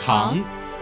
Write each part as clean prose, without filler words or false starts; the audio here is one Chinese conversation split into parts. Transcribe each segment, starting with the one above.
堂。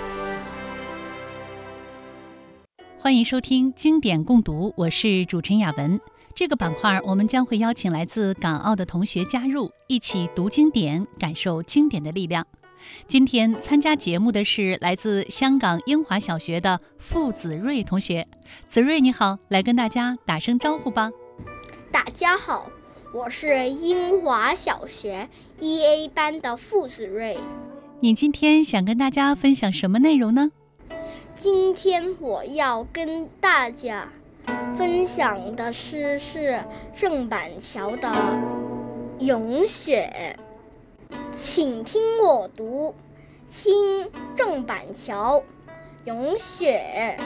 欢迎收听经典共读，我是主持人雅文。这个板块我们将会邀请来自港澳的同学加入，一起读经典，感受经典的力量。今天参加节目的是来自香港英华小学的傅子睿同学。子睿你好，来跟大家打声招呼吧。 大家好，我是英华小学1A 班的傅子睿。 你今天想跟大家分享什么内容呢？ 今天我要跟大家分享的诗是郑板桥的《咏雪》，请听我读《清郑板桥咏雪》。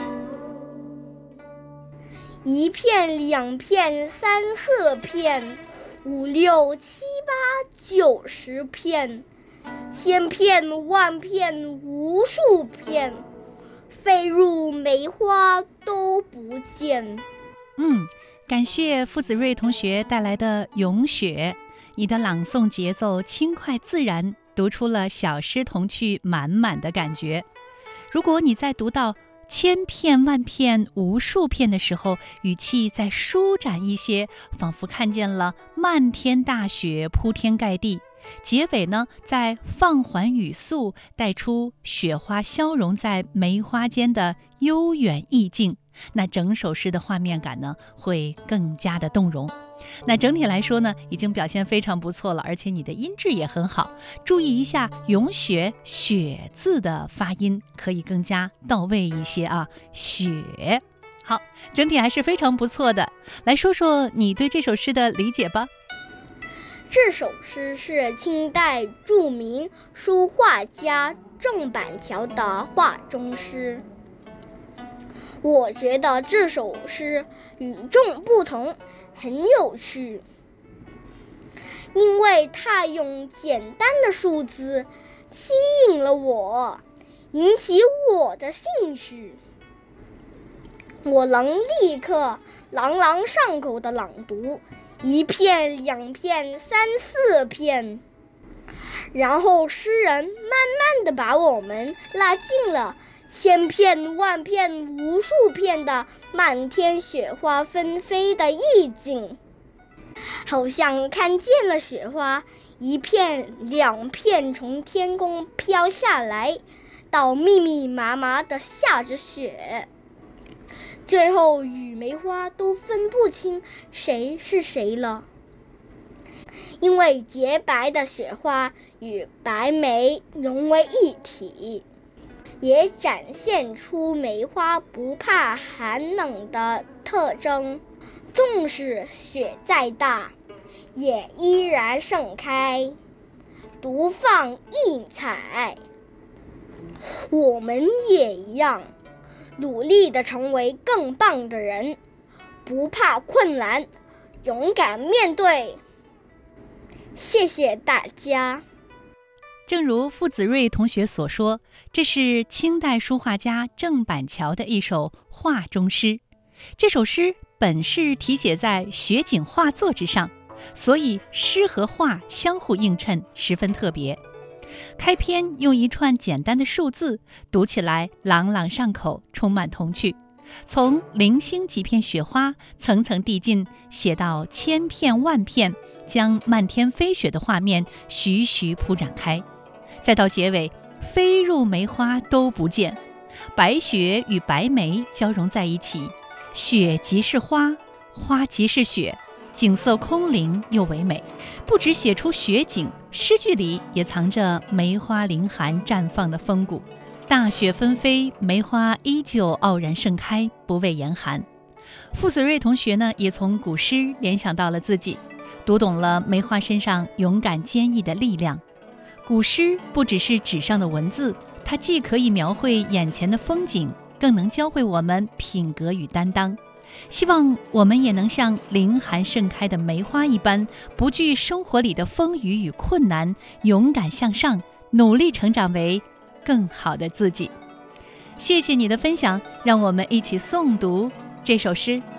一片两片三四片，五六七八九十片，千片万片无数片，飞入梅花都不见。 感谢傅子睿同学带来的《咏雪》，你的朗诵节奏轻快自然，读出了小诗童趣满满的感觉。如果你在读到千片万片无数片的时候，语气再舒展一些，仿佛看见了漫天大雪铺天盖地，结尾呢再放缓语速，带出雪花消融在梅花间的悠远意境，那整首诗的画面感呢会更加的动容。那整体来说呢，已经表现非常不错了，而且你的音质也很好。注意一下咏雪雪字的发音，可以更加到位一些啊。雪，好，整体还是非常不错的。来说说你对这首诗的理解吧。 这首诗是清代著名书画家郑板桥的画中诗。我觉得这首诗与众不同，很有趣，因为它用简单的数字吸引了我，引起我的兴趣。我能立刻朗朗上口地朗读一片两片三四片，然后诗人慢慢地把我们拉进了千片万片无数片的漫天雪花纷飞的意境，好像看见了雪花一片两片从天空飘下来，到密密麻麻的下着雪，最后与梅花都分不清谁是谁了，因为洁白的雪花与白梅融为一体，也展现出梅花不怕寒冷的特征，纵使雪再大，也依然盛开，独放异彩。我们也一样，努力地成为更棒的人，不怕困难，勇敢面对。谢谢大家。 正如傅子睿同学所说，这是清代书画家郑板桥的一首画中诗。这首诗本是题写在雪景画作之上，所以诗和画相互映衬，十分特别。开篇用一串简单的数字，读起来朗朗上口，充满童趣。从零星几片雪花层层递进，写到千片万片，将漫天飞雪的画面徐徐铺展开。再到结尾，飞入梅花都不见，白雪与白梅交融在一起，雪即是花，花即是雪，景色空灵又唯美。不只写出雪景，诗句里也藏着梅花凌寒绽放的风骨。大雪纷飞，梅花依旧傲然盛开，不畏严寒。傅子睿同学呢，也从古诗联想到了自己，读懂了梅花身上勇敢坚毅的力量。古诗不只是纸上的文字，它既可以描绘眼前的风景，更能教会我们品格与担当。希望我们也能像凌寒盛开的梅花一般，不惧生活里的风雨与困难，勇敢向上，努力成长为更好的自己。谢谢你的分享，让我们一起诵读这首诗《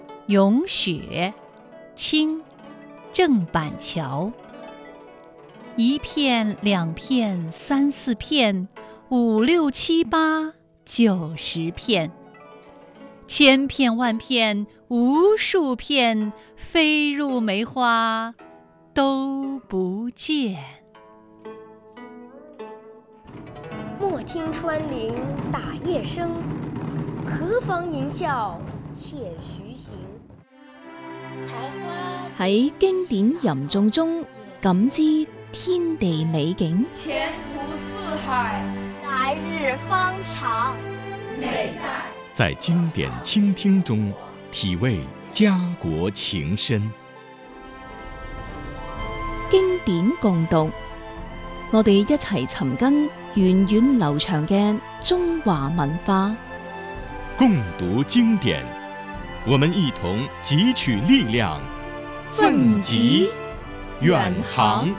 咏雪》，清郑板桥。 1片、2片、3、4片、5、6、7、8、9、10片，千片万片，无数片，飞入梅花都不见。 莫听穿林打叶声，何妨吟啸且徐行。 喺經典吟誦中感知天地美景， 前途似海， 来日方长， 美在经典倾聽中體味家國情深。 經典共讀，我哋一齊尋根源遠流長嘅中華文化。 共讀經典，我們一同汲取力量，奮楫遠航。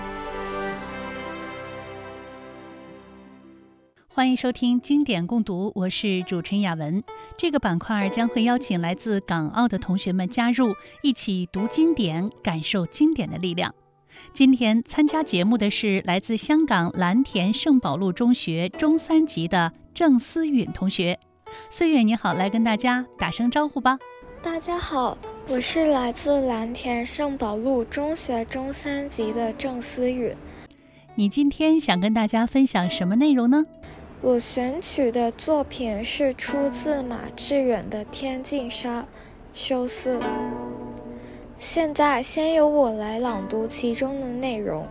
歡迎收聽經典共讀，我是主持人雅文。這個板塊將會邀請來自港澳的同學們加入，一起讀經典，感受經典的力量。今天參加節目的是來自香港藍田聖保祿中學中3級的鄭思允同學。思允你好，來跟大家打聲招呼吧。 大家好，我是來自藍田聖保祿中學中3級的鄭思允。 你今天想跟大家分享什麼內容呢？ 我選取的作品是出自馬致遠的《天淨沙·秋思》。現在先由我來朗讀其中的內容。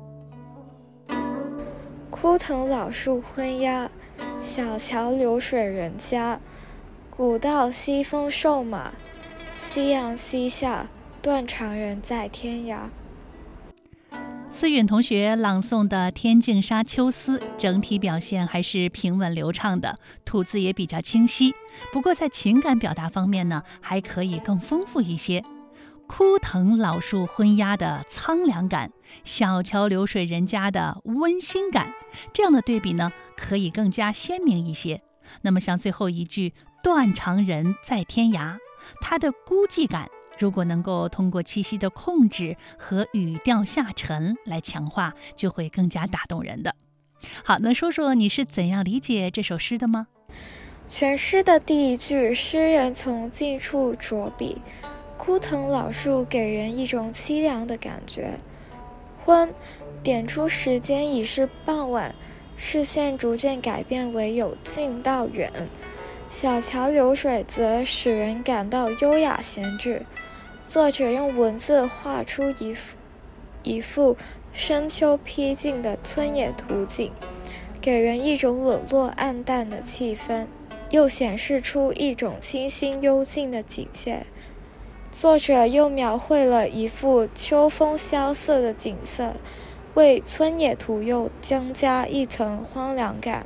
枯藤老樹昏鴉，小橋流水人家。古道西風瘦馬，夕陽西下，斷腸人在天涯。 思允同學朗誦的《天淨沙·秋思》整體表現還是平穩流暢的，吐字也比較清晰。不過在情感表達方面呢，還可以更豐富一些。枯藤老樹昏鴉的蒼涼感，小橋流水人家的溫馨感，這樣的對比呢，可以更加鮮明一些。那麼像最後一句斷腸人在天涯，它的孤寂感如果能夠通過氣息的控制和語調下沉來強化，就會更加打動人的。好，那說說你是怎樣理解這首詩的嗎？ 全詩的第一句，詩人從近處着筆，枯藤老樹給人一種淒涼的感覺。昏，點出時間已是傍晚，視線逐漸改變為由近到遠。小橋流水則使人感到優雅閒適。作者用文字畫出一幅深秋僻靜的村野圖景，給人一種冷落暗淡的氣氛，又顯示出一種清新幽靜的境界。作者又描繪了一幅秋風蕭瑟的景色，為村野圖又增加一層荒涼感。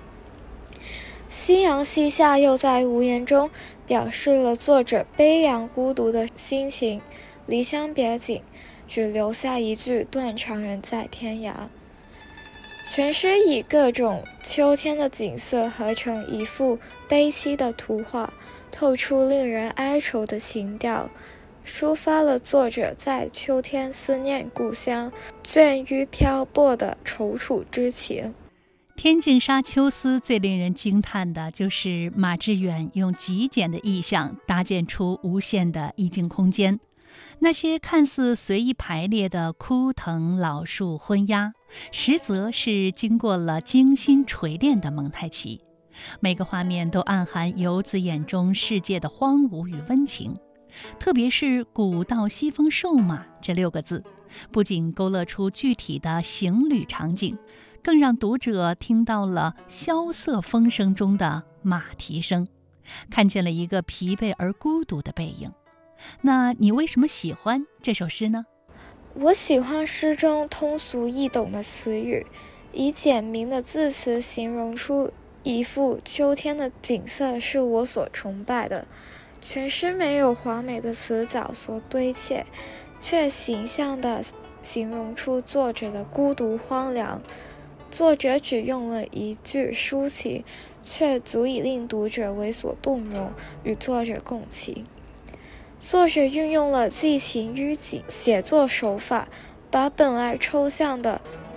夕陽西下又在無言中表示了作者悲涼孤獨的心情，離鄉別井，只留下一句斷腸人在天涯。全詩以各種秋天的景色合成一幅悲淒的圖畫，透出令人哀愁的情調，抒發了作者在秋天思念故鄉、倦於漂泊的躊躇之情。 天淨沙·秋思最令人驚嘆的就是馬致遠用極簡的意象搭建出無限的意境空間。那些看似隨意排列的枯藤老樹昏鴉，實則是經過了精心錘煉的蒙太奇。每個畫面都暗含游子眼中世界的荒蕪與溫情。特別是古道西風瘦馬這6個字，不僅勾勒出具體的行旅場景，更讓讀者聽到了蕭瑟風聲中的馬蹄聲，看見了一個疲憊而孤獨的背影。那你為什麼喜歡這首詩呢？ 我喜歡詩中通俗易懂的詞語，以簡明的字詞形容出一幅秋天的景色，是我所崇拜的。全詩沒有華美的詞藻所堆砌，卻形象地形容出作者的孤獨荒涼。作者只用了一句抒情，卻足以令讀者為所動容，與作者共情。作者運用了寄情於景寫作手法，把本來抽象的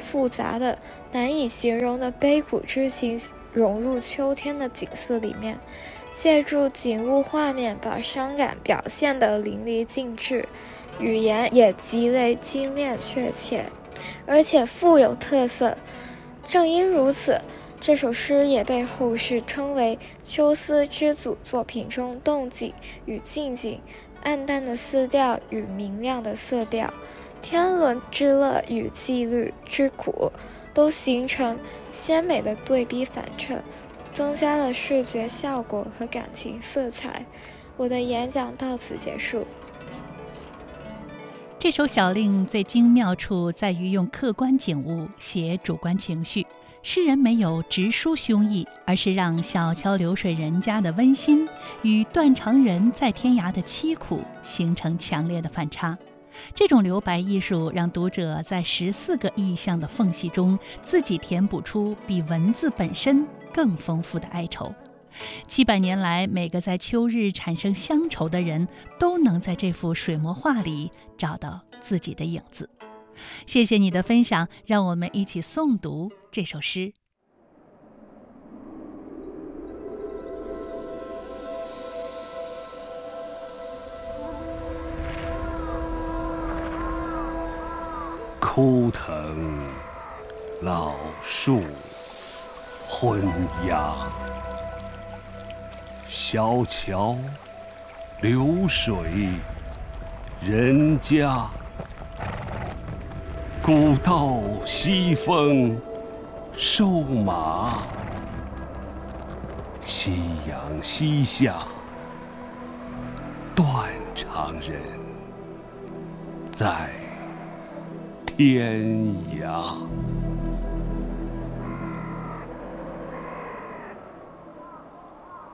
复杂的、难以形容的悲苦之情融入秋天的景色里面，借助景物画面把伤感表现得淋漓尽致，语言也极为精炼确切，而且富有特色。正因如此，这首诗也被后世称为秋思之祖作品中动静与静静、暗淡的色调与明亮的色调、天伦之乐与纪律之苦，都形成鲜美的对比反衬，增加了视觉效果和感情色彩。我的演讲到此结束。 这首小令最精妙处在于用客观景物写主观情绪，诗人没有直抒胸臆，而是让小桥流水人家的温馨与断肠人在天涯的凄苦形成强烈的反差。这种留白艺术让读者在14个意象的缝隙中自己填补出比文字本身更丰富的哀愁。700年来，每个在秋日产生乡愁的人都能在这幅水墨画里找到自己的影子。谢谢你的分享，让我们一起诵读这首诗。 枯藤老树昏鸦，小桥流水人家，古道西风瘦马，夕阳西下断肠人在天涯。